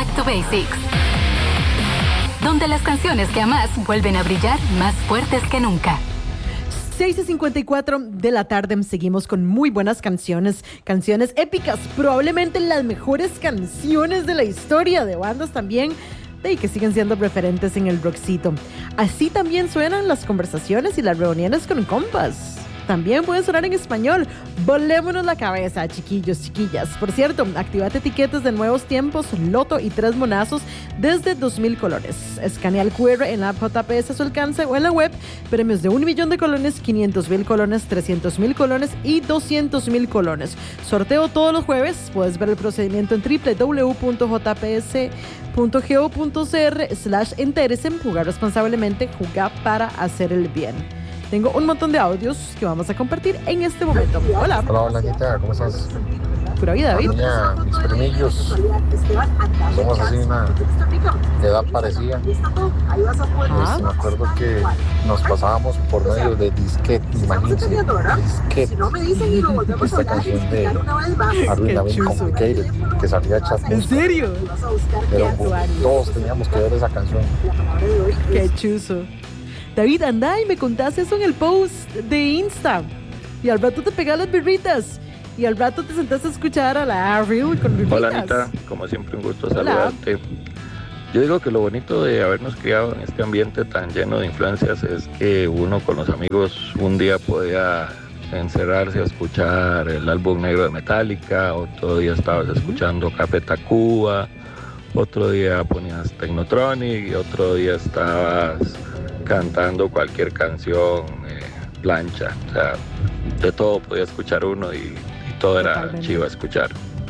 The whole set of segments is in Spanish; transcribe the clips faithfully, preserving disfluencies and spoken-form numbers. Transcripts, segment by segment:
Back to Basics, donde las canciones que amas vuelven a brillar más fuertes que nunca. seis y cincuenta y cuatro de la tarde, seguimos con muy buenas canciones, canciones épicas, probablemente las mejores canciones de la historia de bandas también, y que siguen siendo referentes en el rockcito. Así también suenan las conversaciones y las reuniones con compas. También puede sonar en español. Volémonos la cabeza, chiquillos, chiquillas. Por cierto, activate etiquetas de Nuevos Tiempos, Loto y Tres Monazos desde dos mil colones. Escanea el cu erre en la app J P S a su alcance o en la web. Premios de un millón de colones, quinientos mil colones, trescientos mil colones y doscientos mil colones. Sorteo todos los jueves. Puedes ver el procedimiento en doble u doble u doble u punto j p s punto go punto c r slash entéresen. Jugar responsablemente, jugar para hacer el bien. Tengo un montón de audios que vamos a compartir en este momento. Hola. Hola, hola, Anita, ¿cómo estás? Pura vida, David. Niña, mis primillos, somos así una edad parecida. Ah. Este, me acuerdo que nos pasábamos por medio de disquete, imagínense, disquete. Esta canción de Arvin Lavin Complicated, que salía chat. ¿En serio? Pero todos teníamos que ver esa canción. Qué chuzo. David, anda y me contaste eso en el post de Insta. Y al rato te pegas las birritas. Y al rato te sentaste a escuchar a la Avril con birritas. Hola, Anita, como siempre un gusto Hola. saludarte. Yo digo que lo bonito de habernos criado en este ambiente tan lleno de influencias es que uno con los amigos un día podía encerrarse a escuchar el álbum negro de Metallica, otro día estabas escuchando Café Tacuba, otro día ponías Technotronic y otro día estabas cantando cualquier canción, eh, plancha, o sea, de todo podía escuchar uno y, y todo era Totalmente. chivo a escuchar.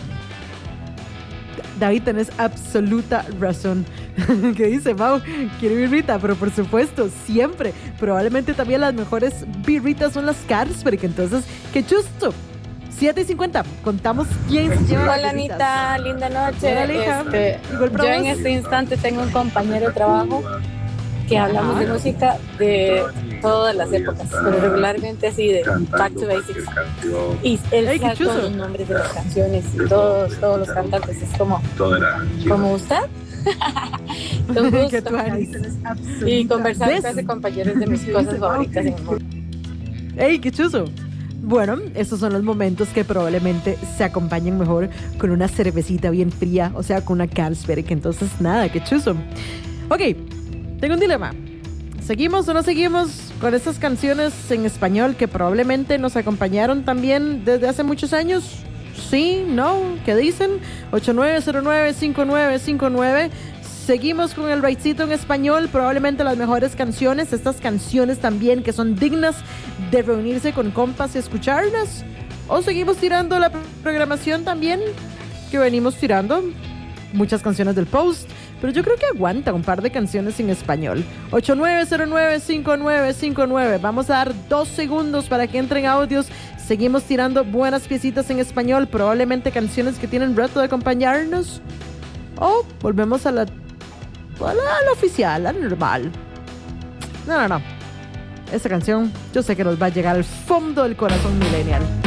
David, tenés absoluta razón. ¿Qué dice Mau? Quiere birrita, pero por supuesto, siempre. Probablemente también las mejores birritas son las Carlsberg, entonces, qué chusto. siete y cincuenta, contamos quién se lleva las Hola birritas. Anita, linda noche. Hola, hija. Este, Igual para yo en vos. este instante tengo un compañero de trabajo que hablamos de música de todas las épocas, pero regularmente así de Back to Basics. Y él Ay, qué sabe todos chuzo. los nombres de las canciones y todos, todos los cantantes. Es como, como usted. Con gusto. Qué tuanis. Y conversar ¿Ves? con ese compañero es de mis cosas favoritas en el mundo. ¡Ey, qué chuzo! Bueno, estos son los momentos que probablemente se acompañan mejor con una cervecita bien fría, o sea, con una Carlsberg. Entonces, nada, qué chuzo. Ok, tengo un dilema. ¿Seguimos o no seguimos con estas canciones en español que probablemente nos acompañaron también desde hace muchos años? ¿Sí? ¿No? ¿Qué dicen? ocho nueve cero nueve cinco nueve cinco nueve. Seguimos con el raidcito en español, probablemente las mejores canciones, estas canciones también que son dignas de reunirse con compas y escucharlas. O seguimos tirando la programación también que venimos tirando, muchas canciones del post, pero yo creo que aguanta un par de canciones en español. ocho nueve cero nueve cinco nueve cinco nueve. Vamos a dar dos segundos para que entren audios. Seguimos tirando buenas piecitas en español, probablemente canciones que tienen reto de acompañarnos. O volvemos a la, a la, a la oficial, a la normal. No, no, no. Esta canción yo sé que nos va a llegar al fondo del corazón millennial.